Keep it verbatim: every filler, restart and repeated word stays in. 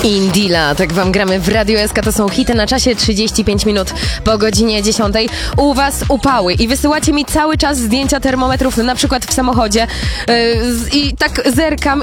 Indila, tak wam gramy w Radio S K, to są hity na czasie trzydzieści pięć minut po godzinie dziesiątej. U was upały i wysyłacie mi cały czas zdjęcia termometrów, na przykład w samochodzie yy, i tak zerkam